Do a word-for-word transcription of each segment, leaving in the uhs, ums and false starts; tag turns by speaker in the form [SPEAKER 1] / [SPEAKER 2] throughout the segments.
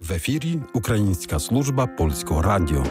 [SPEAKER 1] В ефірі Українська служба Польського радіо.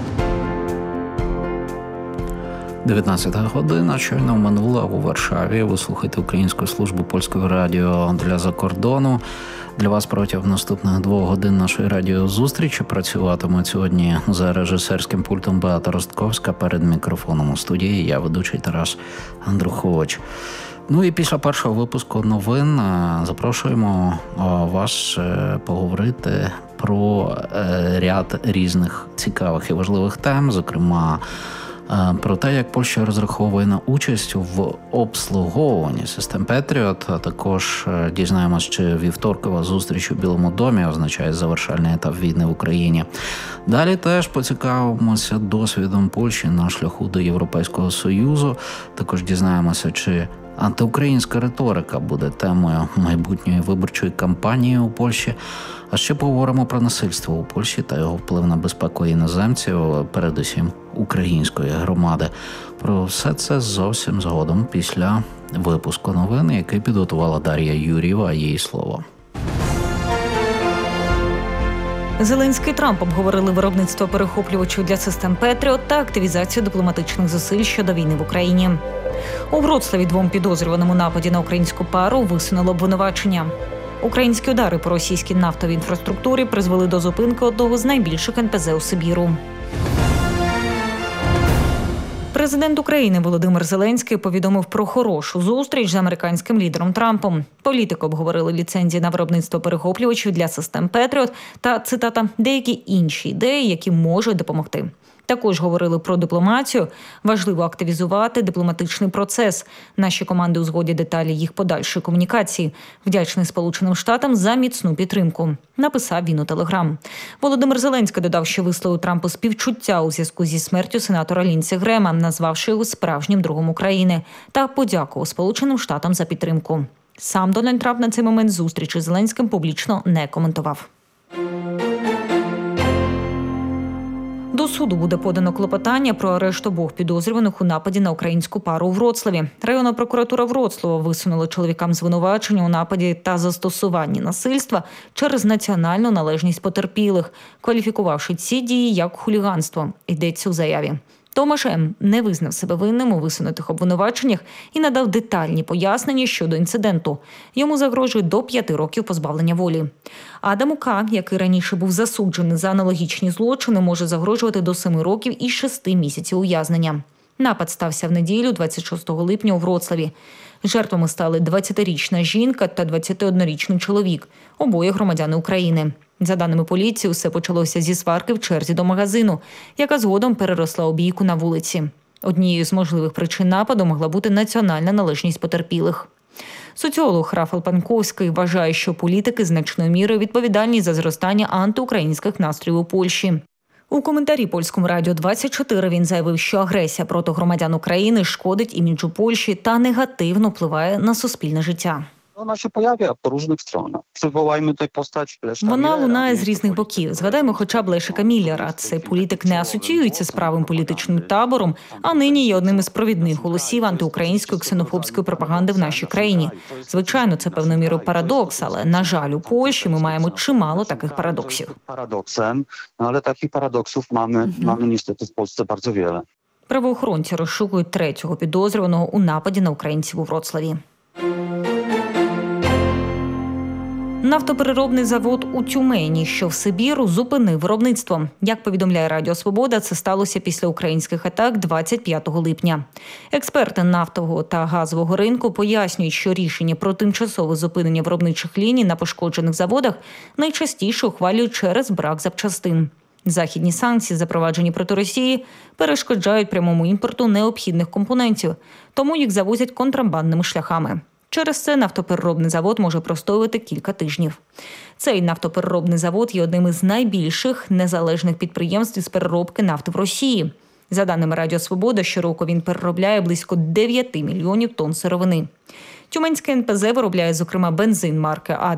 [SPEAKER 2] дев'ятнадцята година щойно минула у Варшаві. Ви слухаєте Українську службу Польського радіо для закордону. Для вас протягом наступних двох годин нашої радіозустрічі працюватимуть сьогодні за режисерським пультом Беата Ростковська, перед мікрофоном у студії я, ведучий Тарас Андрухович. Ну і після першого випуску новин запрошуємо вас поговорити про ряд різних цікавих і важливих тем, зокрема про те, як Польща розраховує на участь в обслуговуванні систем Петріот, а також дізнаємось, чи вівторкова зустріч у Білому домі означає завершальний етап війни в Україні. Далі теж поцікавимося досвідом Польщі на шляху до Європейського Союзу. Також дізнаємося, чи антиукраїнська риторика буде темою майбутньої виборчої кампанії у Польщі. А ще поговоримо про насильство у Польщі та його вплив на безпеку іноземців, передусім української громади. Про все це зовсім згодом після випуску новин, який підготувала Дар'я Юрієва, її слово.
[SPEAKER 3] Зеленський і Трамп обговорили виробництво перехоплювачів для систем Петріот та активізацію дипломатичних зусиль щодо війни в Україні. У Вроцлаві двом підозрюваним у нападі на українську пару висунуло обвинувачення. Українські удари по російській нафтовій інфраструктурі призвели до зупинки одного з найбільших ен пе зе у Сибіру. Президент України Володимир Зеленський повідомив про хорошу зустріч з американським лідером Трампом. Політики обговорили ліцензії на виробництво перехоплювачів для систем Петріот та, цитата, деякі інші ідеї, які можуть допомогти. Також говорили про дипломатію. Важливо активізувати дипломатичний процес. Наші команди узгодять деталі їх подальшої комунікації. Вдячний Сполученим Штатам за міцну підтримку, написав він у Телеграм. Володимир Зеленський додав, що висловив Трампу співчуття у зв'язку зі смертю сенатора Лінсі Грема, назвавши його справжнім другом України, та подякував Сполученим Штатам за підтримку. Сам Дональд Трамп на цей момент зустрічі з Зеленським публічно не коментував. До суду буде подано клопотання про арешт обох підозрюваних у нападі на українську пару у Вроцлаві. Районна прокуратура Вроцлава висунула чоловікам звинувачення у нападі та застосуванні насильства через національну належність потерпілих, кваліфікувавши ці дії як хуліганство, йдеться у заяві. Томаш М. не визнав себе винним у висунутих обвинуваченнях і надав детальні пояснення щодо інциденту. Йому загрожує до п'яти років позбавлення волі. Адаму К., який раніше був засуджений за аналогічні злочини, може загрожувати до семи років і шести місяців ув'язнення. Напад стався в неділю, двадцять шостого липня у Вроцлаві. Жертвами стали двадцятирічна жінка та двадцятиоднорічний чоловік, обоє громадяни України. За даними поліції, усе почалося зі сварки в черзі до магазину, яка згодом переросла у бійку на вулиці. Однією з можливих причин нападу могла бути національна належність потерпілих. Соціолог Рафал Панковський вважає, що політики значною мірою відповідальні за зростання антиукраїнських настроїв у Польщі. У коментарі Польському радіо двадцять чотири він заявив, що агресія проти громадян України шкодить іміджу Польщі та негативно впливає на суспільне життя.
[SPEAKER 4] Вона się pojawia po różnych stronach. Przywołajmy tutaj postać Leszka Millera.
[SPEAKER 3] Вона лунає з різних боків. Згадаймо хоча б Лешика Міллера. Цей політик не асоціюється з правим політичним табором, а нині є одним із провідних голосів антиукраїнської ксенофобської пропаганди в нашій країні. Звичайно, це певною мірою парадокс, але, на жаль, у Польщі ми маємо чимало таких парадоксів.
[SPEAKER 4] Парадоксem, але таких парадоксів mamy, mamy niestety w Polsce bardzo wiele.
[SPEAKER 3] Правоохоронці розшукують третього підозрюваного у нападі на українців у Вроцлаві. Нафтопереробний завод у Тюмені, що в Сибіру, зупинив виробництво. Як повідомляє Радіо Свобода, це сталося після українських атак двадцять п'ятого липня. Експерти нафтового та газового ринку пояснюють, що рішення про тимчасове зупинення виробничих ліній на пошкоджених заводах найчастіше ухвалюють через брак запчастин. Західні санкції, запроваджені проти Росії, перешкоджають прямому імпорту необхідних компонентів, тому їх завозять контрабандними шляхами. Через це нафтопереробний завод може простоювати кілька тижнів. Цей нафтопереробний завод є одним із найбільших незалежних підприємств із переробки нафти в Росії. За даними Радіо Свобода, щороку він переробляє близько дев'ять мільйонів тонн сировини. Тюменське ен пе зе виробляє, зокрема, бензин марки А